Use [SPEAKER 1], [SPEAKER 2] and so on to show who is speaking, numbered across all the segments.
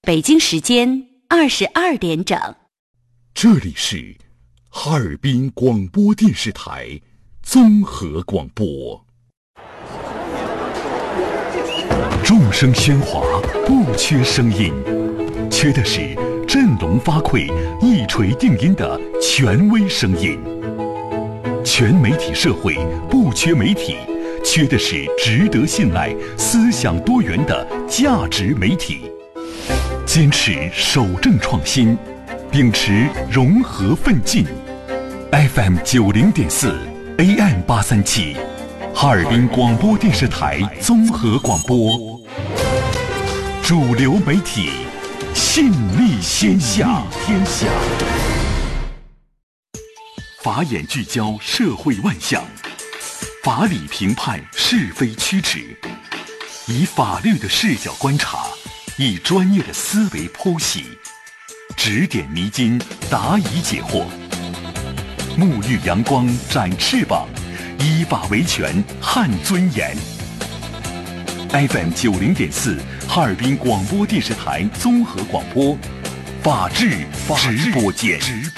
[SPEAKER 1] 北京时间22点整。
[SPEAKER 2] 这里是哈尔滨广播电视台综合广播。众声喧哗，不缺声音，缺的是振聋发聩、一锤定音的权威声音。全媒体社会不缺媒体，缺的是值得信赖、思想多元的价值媒体。坚持守正创新，秉持融合奋进。FM 90.4 AM 837，哈尔滨广播电视台综合广播，主流媒体，信力天下。法眼聚焦社会万象，法理评判是非曲直，以法律的视角观察，以专业的思维剖析，指点迷津，答疑解惑。沐浴阳光，展翅膀，依法维权，撼尊严。FM 90.4，哈尔滨广播电视台综合广播，法治直播间。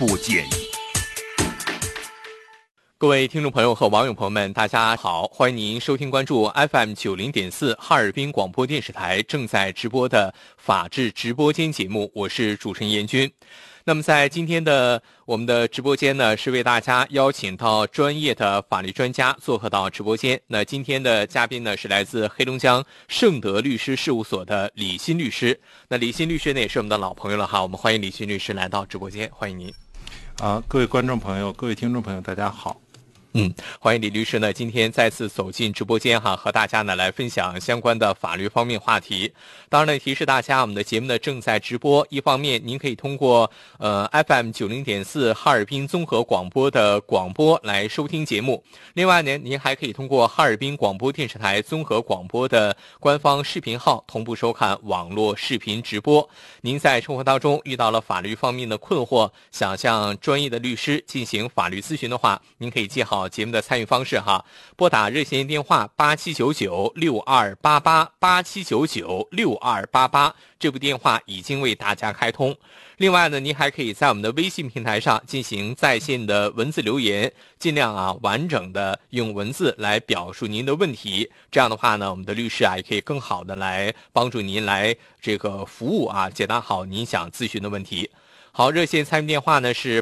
[SPEAKER 3] 各位听众朋友和网友朋友们，大家好，欢迎您收听关注 FM 90.4哈尔滨广播电视台正在直播的法治直播间节目，我是主持人严军。那么在今天的我们的直播间呢，是为大家邀请到专业的法律专家做客到直播间。那今天的嘉宾呢，是来自黑龙江盛德律师事务所的李欣律师。那李欣律师呢，也是我们的老朋友了哈，我们欢迎李欣律师来到直播间，欢迎您。
[SPEAKER 4] 各位观众朋友，各位听众朋友，大家好。
[SPEAKER 3] 欢迎李律师呢，今天再次走进直播间哈，和大家呢来分享相关的法律方面话题。当然呢，提示大家，我们的节目呢正在直播，一方面您可以通过FM 90.4哈尔滨综合广播的广播来收听节目，另外呢，您还可以通过哈尔滨广播电视台综合广播的官方视频号同步收看网络视频直播。您在生活当中遇到了法律方面的困惑，想向专业的律师进行法律咨询的话，您可以记好节目的参与方式哈，拨打热线电话8799-6288，8799-6288，这部电话已经为大家开通。另外呢，您还可以在我们的微信平台上进行在线的文字留言，尽量完整的用文字来表述您的问题，这样的话呢，我们的律师也可以更好的来帮助您来这个服务解答好您想咨询的问题。好，热线参与电话呢是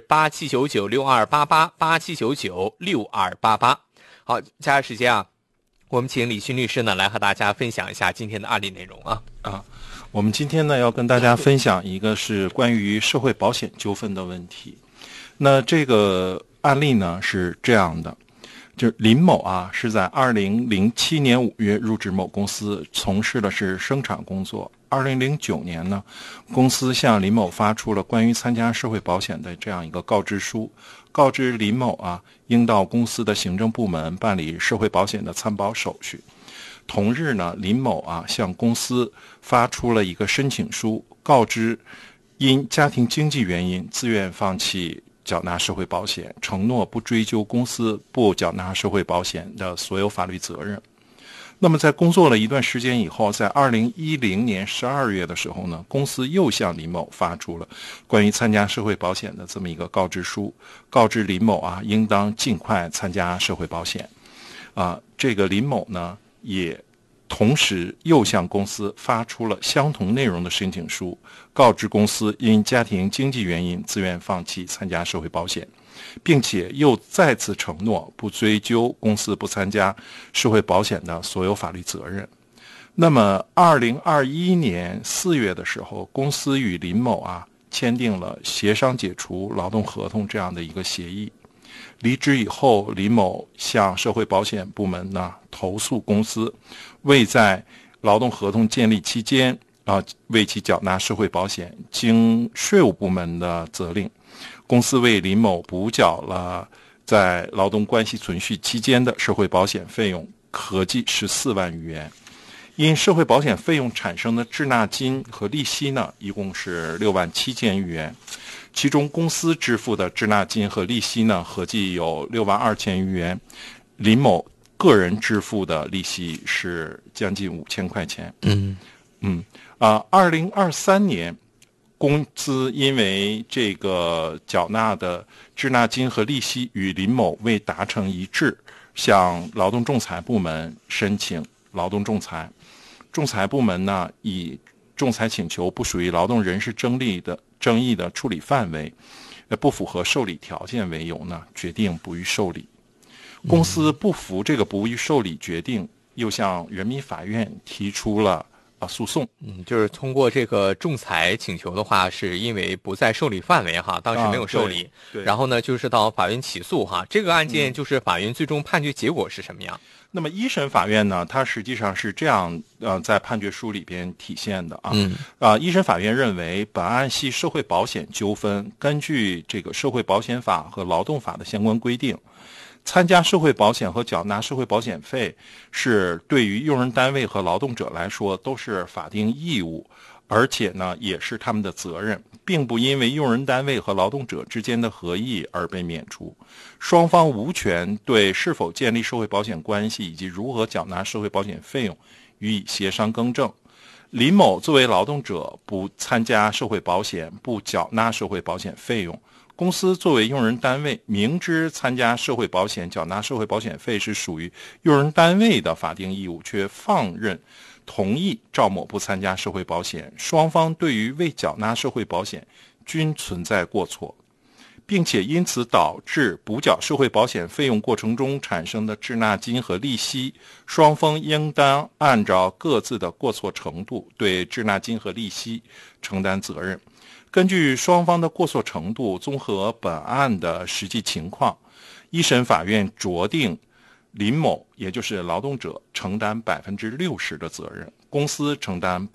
[SPEAKER 3] 8799-6288，8799-6288。好，接下来时间我们请李欣律师呢来和大家分享一下今天的案例内容
[SPEAKER 4] 我们今天呢要跟大家分享一个是关于社会保险纠纷的问题。那这个案例呢是这样的，就是林某是在2007年5月入职某公司，从事的是生产工作。2009年呢，公司向林某发出了关于参加社会保险的这样一个告知书，告知林某应到公司的行政部门办理社会保险的参保手续。同日呢，林某向公司发出了一个申请书，告知因家庭经济原因自愿放弃缴纳社会保险，承诺不追究公司不缴纳社会保险的所有法律责任。那么在工作了一段时间以后，在2010年12月的时候呢，公司又向林某发出了关于参加社会保险的这么一个告知书，告知林某应当尽快参加社会保险。这个林某呢也同时又向公司发出了相同内容的申请书，告知公司因家庭经济原因自愿放弃参加社会保险，并且又再次承诺不追究公司不参加社会保险的所有法律责任。那么2021年4月的时候，公司与林某签订了协商解除劳动合同这样的一个协议。离职以后，林某向社会保险部门投诉公司未在劳动合同建立期间为其缴纳社会保险，经税务部门的责令，公司为林某补缴了在劳动关系存续期间的社会保险费用，合计14万余元。因社会保险费用产生的滞纳金和利息呢，一共是6万7千余元。其中公司支付的滞纳金和利息呢，合计有6万2千余元，林某个人支付的利息是将近5000块钱。 2023年，公司因为这个缴纳的滞纳金和利息与林某未达成一致，向劳动仲裁部门申请劳动仲裁。仲裁部门呢，以仲裁请求不属于劳动人事争议的处理范围，不符合受理条件为由呢，决定不予受理。公司不服这个不予受理决定，又向人民法院提出了诉讼。
[SPEAKER 3] 就是通过这个仲裁请求的话，是因为不在受理范围哈，当时没有受理，
[SPEAKER 4] 对，
[SPEAKER 3] 然后呢就是到法院起诉哈。这个案件就是法院最终判决结果是什么样？
[SPEAKER 4] 那么一审法院呢，它实际上是这样在判决书里边体现的一审法院认为本案系社会保险纠纷，根据这个社会保险法和劳动法的相关规定，参加社会保险和缴纳社会保险费是对于用人单位和劳动者来说都是法定义务，而且呢也是他们的责任，并不因为用人单位和劳动者之间的合意而被免除。双方无权对是否建立社会保险关系以及如何缴纳社会保险费用予以协商更正。林某作为劳动者不参加社会保险，不缴纳社会保险费用，公司作为用人单位，明知参加社会保险、缴纳社会保险费是属于用人单位的法定义务，却放任同意赵某不参加社会保险，双方对于未缴纳社会保险均存在过错，并且因此导致补缴社会保险费用过程中产生的滞纳金和利息，双方应当按照各自的过错程度对滞纳金和利息承担责任。根据双方的过错程度，综合本案的实际情况，一审法院酌定林某，也就是劳动者承担60%的责任，公司承担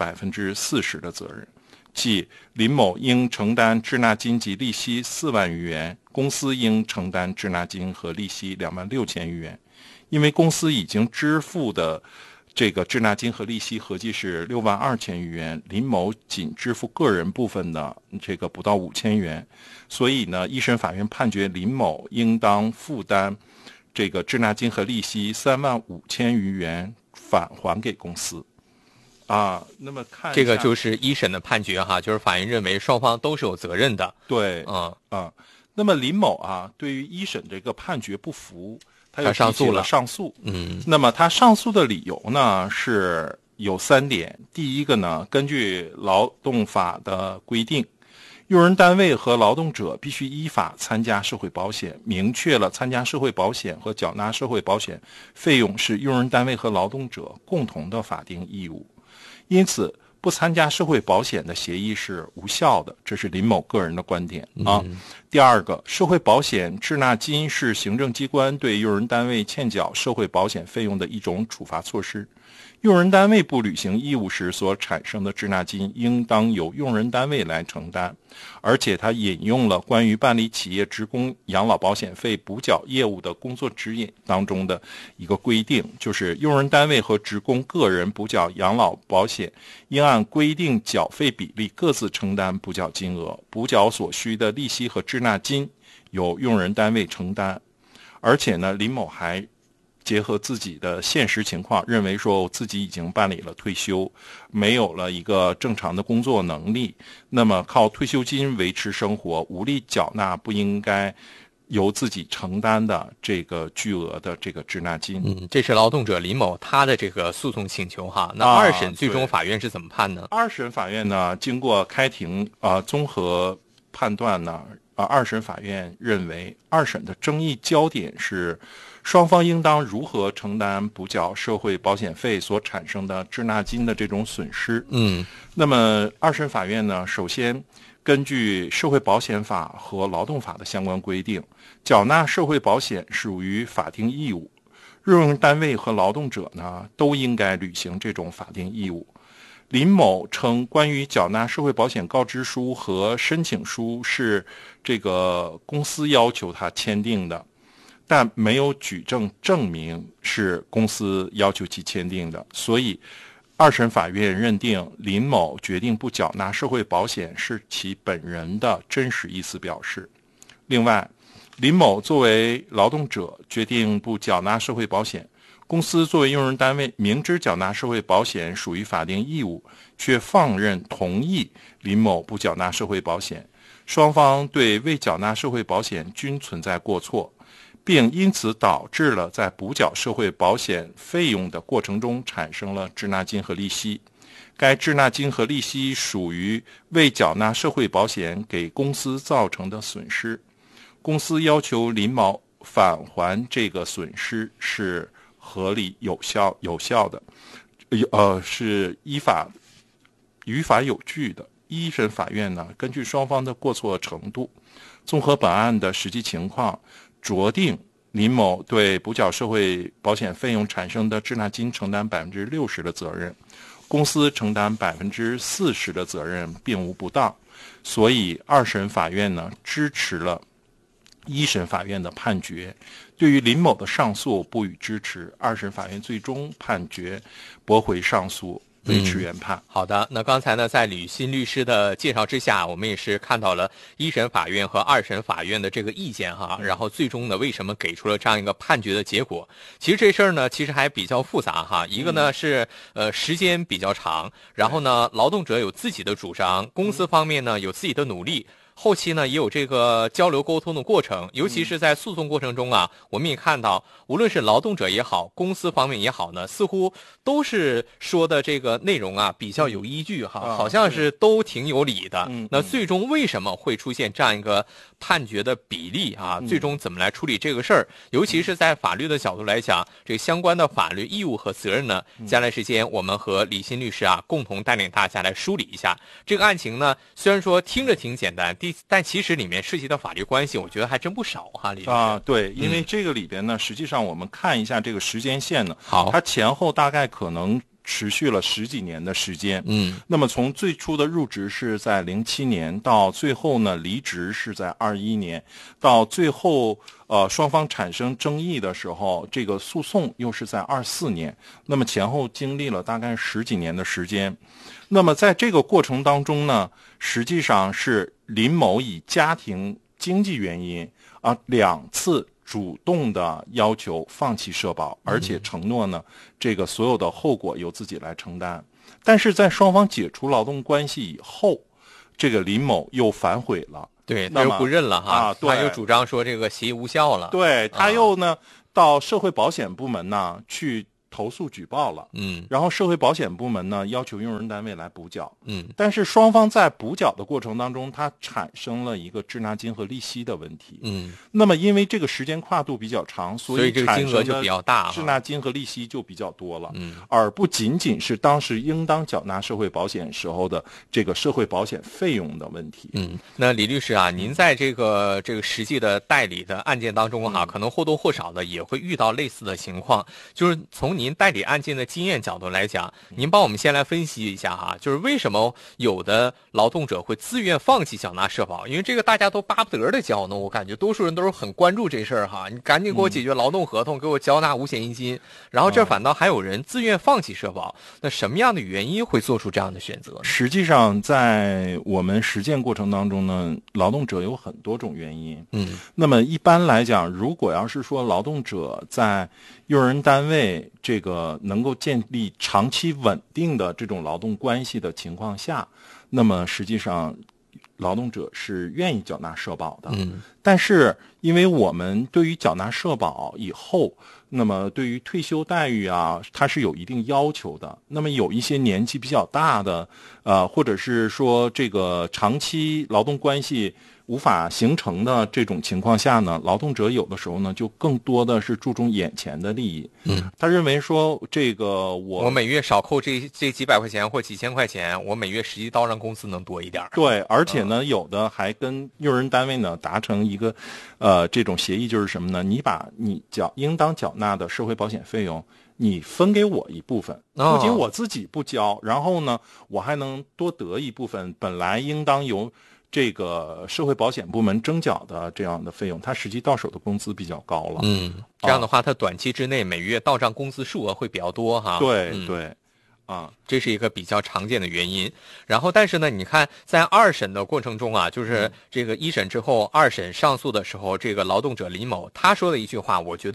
[SPEAKER 4] 40%的责任，即林某应承担滞纳金及利息4万余元，公司应承担滞纳金和利息26000余元。因为公司已经支付的这个滞纳金和利息合计是62000余元，林某仅支付个人部分的这个不到5000元，所以呢，一审法院判决林某应当负担这个滞纳金和利息35000余元返还给公司。那么看
[SPEAKER 3] 这个就是一审的判决哈，就是法院认为双方都是有责任的。
[SPEAKER 4] 对，那么林某对于一审这个判决不服，他又提起了上诉。那么他上诉的理由呢是有3点。第一个呢，根据劳动法的规定，用人单位和劳动者必须依法参加社会保险，明确了参加社会保险和缴纳社会保险费用是用人单位和劳动者共同的法定义务，因此不参加社会保险的协议是无效的，这是林某个人的观点第二个，社会保险滞纳金是行政机关对用人单位欠缴社会保险费用的一种处罚措施，用人单位不履行义务时所产生的滞纳金应当由用人单位来承担。而且他引用了关于办理企业职工养老保险费补缴业务的工作指引当中的一个规定，就是用人单位和职工个人补缴养老保险应按规定缴费比例各自承担补缴金额，补缴所需的利息和滞纳金由用人单位承担。而且呢，林某还结合自己的现实情况，认为说自己已经办理了退休，没有了一个正常的工作能力，那么靠退休金维持生活，无力缴纳不应该由自己承担的这个巨额的这个滞纳金。
[SPEAKER 3] 这是劳动者林某他的这个诉讼请求哈。那二审最终法院是怎么判呢？
[SPEAKER 4] 二审法院呢，经过开庭综合判断呢，二审法院认为二审的争议焦点是双方应当如何承担补缴社会保险费所产生的滞纳金的这种损失。那么二审法院呢，首先根据社会保险法和劳动法的相关规定，缴纳社会保险属于法定义务，用人单位和劳动者呢都应该履行这种法定义务。林某称关于缴纳社会保险告知书和申请书是这个公司要求他签订的，但没有举证证明是公司要求其签订的，所以二审法院认定林某决定不缴纳社会保险是其本人的真实意思表示。另外，林某作为劳动者决定不缴纳社会保险， 公司作为用人单位，明知缴纳社会保险属于法定义务，却放任同意林某不缴纳社会保险，双方对未缴纳社会保险均存在过错，并因此导致了在补缴社会保险费用的过程中产生了滞纳金和利息。该滞纳金和利息属于未缴纳社会保险给公司造成的损失，公司要求林某返还这个损失是合理有效的，是于法有据的。一审法院呢，根据双方的过错程度，综合本案的实际情况，酌定林某对补缴社会保险费用产生的滞纳金承担60%的责任，公司承担40%的责任，并无不当。所以二审法院呢支持了一审法院的判决，对于林某的上诉不予支持。二审法院最终判决驳回上诉，维持原判。
[SPEAKER 3] 好的，那刚才呢，在吕新律师的介绍之下，我们也是看到了一审法院和二审法院的这个意见哈，然后最终呢，为什么给出了这样一个判决的结果？其实这事儿呢，其实还比较复杂哈。一个呢是时间比较长，然后呢，劳动者有自己的主张，公司方面呢有自己的努力。后期呢也有这个交流沟通的过程，尤其是在诉讼过程中啊，我们也看到，无论是劳动者也好，公司方面也好呢，似乎都是说的这个内容啊比较有依据哈，好像是都挺有理的。那最终为什么会出现这样一个判决的比例啊？最终怎么来处理这个事儿？尤其是在法律的角度来讲，这个相关的法律义务和责任呢，将来时间我们和李新律师啊共同带领大家来梳理一下这个案情呢。虽然说听着挺简单，但其实里面涉及到法律关系，我觉得还真不少哈，李律师。
[SPEAKER 4] 对，因为这个里边呢，实际上我们看一下这个时间线呢，
[SPEAKER 3] 好，
[SPEAKER 4] 它前后大概可能持续了10几年的时间。那么从最初的入职是在07年，到最后呢离职是在21年，到最后双方产生争议的时候，这个诉讼又是在24年，那么前后经历了大概10几年的时间。那么在这个过程当中呢，实际上是林某以家庭经济原因2次主动的要求放弃社保，而且承诺呢，这个所有的后果由自己来承担。但是在双方解除劳动关系以后，这个林某又反悔了，
[SPEAKER 3] 对，他又不认了哈，
[SPEAKER 4] 他
[SPEAKER 3] 又主张说这个协议无效了，
[SPEAKER 4] 对，他又呢到社会保险部门呢去投诉举报了，然后社会保险部门呢要求用人单位来补缴，但是双方在补缴的过程当中，它产生了一个滞纳金和利息的问题，那么因为这个时间跨度比较长，所以
[SPEAKER 3] 这个金额就比较大，
[SPEAKER 4] 滞纳金和利息就比较多了，而不仅仅是当时应当缴纳社会保险时候的这个社会保险费用的问题。
[SPEAKER 3] 那李律师啊，您在这个实际的代理的案件当中哈，可能或多或少的也会遇到类似的情况，就是从您代理案件的经验角度来讲，您帮我们先来分析一下哈，就是为什么有的劳动者会自愿放弃缴纳社保？因为这个大家都巴不得的交呢，我感觉多数人都是很关注这事儿哈，你赶紧给我解决劳动合同，给我缴纳五险一金，然后这反倒还有人自愿放弃社保，那什么样的原因会做出这样的选择呢？
[SPEAKER 4] 实际上在我们实践过程当中呢，劳动者有很多种原因。那么一般来讲，如果要是说劳动者在用人单位这个能够建立长期稳定的这种劳动关系的情况下，那么实际上劳动者是愿意缴纳社保的。但是因为我们对于缴纳社保以后，那么对于退休待遇啊，它是有一定要求的。那么有一些年纪比较大的或者是说这个长期劳动关系无法形成的这种情况下呢，劳动者有的时候呢就更多的是注重眼前的利益。他认为说这个我
[SPEAKER 3] 每月少扣这几百块钱或几千块钱，我每月实际倒让公司能多一点。
[SPEAKER 4] 对，而且呢有的还跟用人单位呢达成一个这种协议，就是什么呢？你把你应当缴纳的社会保险费用你分给我一部分，不仅我自己不交，然后呢我还能多得一部分本来应当由这个社会保险部门征缴的这样的费用，他实际到手的工资比较高了。
[SPEAKER 3] 这样的话他短期之内每月到账工资数额会比较多哈。
[SPEAKER 4] 对对。
[SPEAKER 3] 这是一个比较常见的原因。然后但是呢，你看在二审的过程中啊，就是这个一审之后二审上诉的时候，这个劳动者李某他说的一句话，我觉得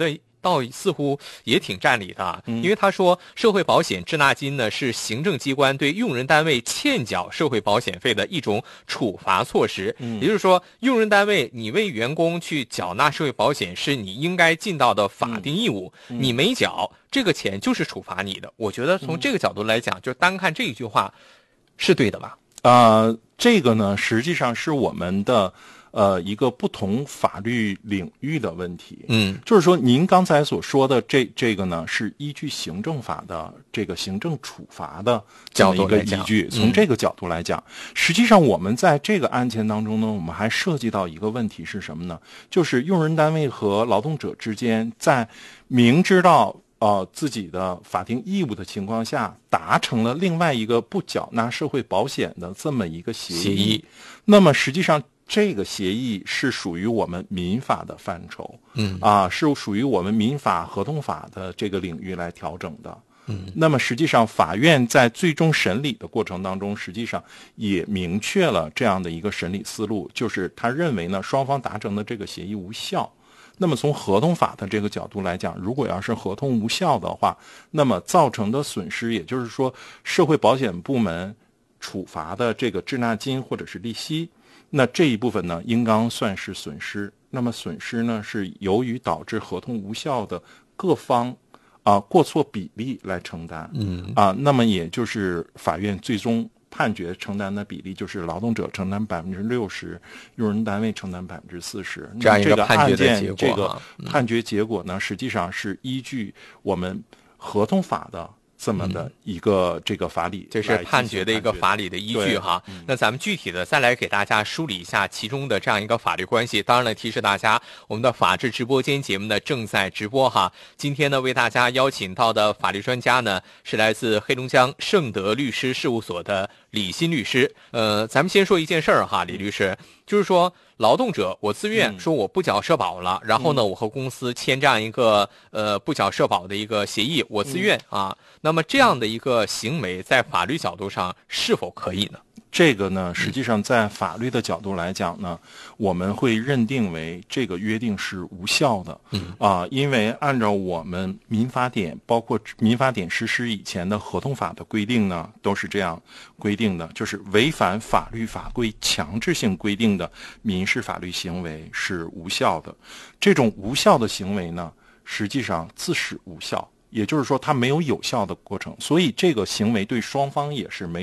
[SPEAKER 3] 倒似乎也挺占理的，因为他说社会保险滞纳金呢是行政机关对用人单位欠缴社会保险费的一种处罚措施，也就是说用人单位你为员工去缴纳社会保险是你应该尽到的法定义务，你没缴这个钱就是处罚你的。我觉得从这个角度来讲，就单看这一句话是对的吧？
[SPEAKER 4] 这个呢实际上是我们的一个不同法律领域的问题。就是说您刚才所说的这个呢是依据行政法的这个行政处罚的这么一个依据。从这个角度来讲，实际上我们在这个案件当中呢，我们还涉及到一个问题是什么呢？就是用人单位和劳动者之间在明知道自己的法定义务的情况下，达成了另外一个不缴纳社会保险的这么一个协议。那么实际上这个协议是属于我们民法的范畴，是属于我们民法合同法的这个领域来调整的。那么实际上法院在最终审理的过程当中，实际上也明确了这样的一个审理思路，就是他认为呢双方达成的这个协议无效。那么从合同法的这个角度来讲，如果要是合同无效的话，那么造成的损失，也就是说社会保险部门处罚的这个滞纳金或者是利息，那这一部分呢应当算是损失。那么损失呢是由于导致合同无效的各方过错比例来承担。那么也就是法院最终判决承担的比例就是劳动者承担60%，用人单位承担40%。
[SPEAKER 3] 这样一个判决的结果，
[SPEAKER 4] 这个判决结果呢，实际上是依据我们合同法的这么的一个这个法理，
[SPEAKER 3] 这是判决的一个法理的依据哈。那咱们具体的再来给大家梳理一下其中的这样一个法律关系。当然了，提示大家，我们的法治直播间节目呢正在直播哈。今天呢为大家邀请到的法律专家呢是来自黑龙江盛德律师事务所的李欣律师。咱们先说一件事儿哈，李律师，就是说劳动者我自愿说我不缴社保了，然后呢我和公司签这样一个不缴社保的一个协议，我自愿那么这样的一个行为在法律角度上是否可以呢？
[SPEAKER 4] 这个呢实际上在法律的角度来讲呢，我们会认定为这个约定是无效的。因为按照我们民法典，包括民法典实施以前的合同法的规定呢，都是这样规定的，就是违反法律法规强制性规定的民事法律行为是无效的。这种无效的行为呢，实际上自始无效，也就是说它没有有效的过程，所以这个行为对双方也是没